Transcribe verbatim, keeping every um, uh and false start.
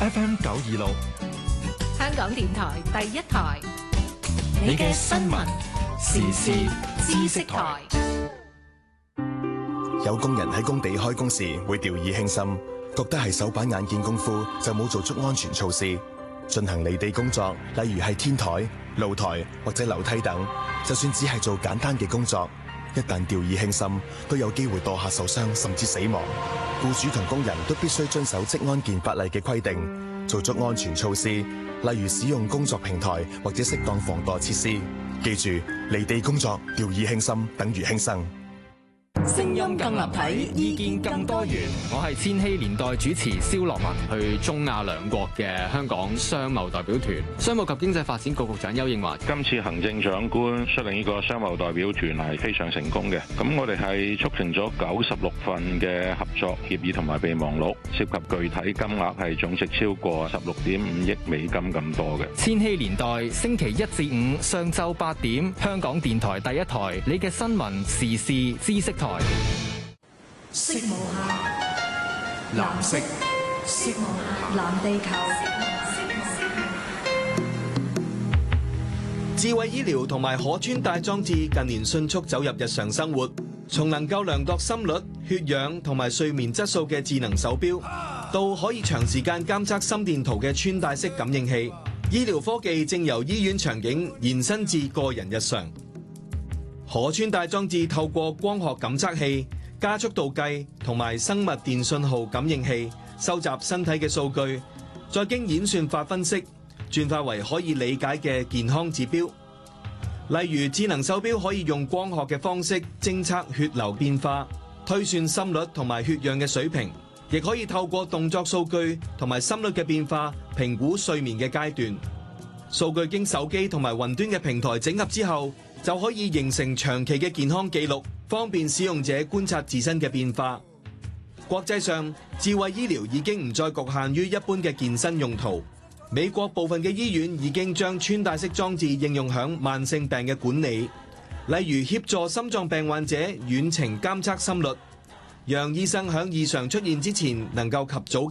F M 九二六， 香港電台第一台， 你嘅新聞時事知識台。 有工人喺工地開工時會掉以輕心，覺得係手板眼見功夫，就冇做足安全措施。進行離地工作，例如係天台、露台或者樓梯等，就算只係做簡單嘅工作，一旦掉以輕心，都有機會墮下受傷甚至死亡。僱主同工人都必須遵守職安健法例嘅規定，做足安全措施，例如使用工作平台或者適當防墮設施。記住，離地工作掉以輕心等於輕生。 聲音更立體，意見更多元。我係千禧年代主持蕭樂文，去中亞兩國嘅香港商貿代表團。商務及經濟發展局局長丘應樺， 今次行政長官率領呢個商貿代表團係非常成功嘅。咁我哋係促成咗九十六份嘅合作協議同埋備忘錄，涉及具體金額係總值超過十六點五億美金咁多嘅。 千禧年代星期一至五上晝八點，香港電台第一台，你嘅新聞時事知識台。 色無限，藍色，色無限，藍地球。 智慧醫療同埋可穿戴裝置近年迅速走入日常生活，從能夠量度心率、血氧同埋睡眠質素嘅智能手錶，到可以長時間監測心電圖嘅穿戴式感應器，醫療科技正由醫院場景延伸至個人日常。可穿戴裝置透過光學感測器、加速度計同埋生物電信號感應器收集身體嘅數據，再經演算法分析，轉化為可以理解嘅健康指標。例如智能手錶可以用光學嘅方式偵測血流變化，推算心率同埋血氧嘅水平，亦可以透過動作數據同埋心率嘅變化評估睡眠嘅階段。數據經手機同埋雲端嘅平台整合之後，就可以形成長期嘅健康記錄，方便使用者觀察自身嘅變化。國際上，智慧醫療已經唔再局限於一般嘅健身用途。美國部分嘅醫院已經將穿戴式裝置應用響慢性病嘅管理，例如協助心臟病患者遠程監測心率，讓醫生響異常出現之前能夠及早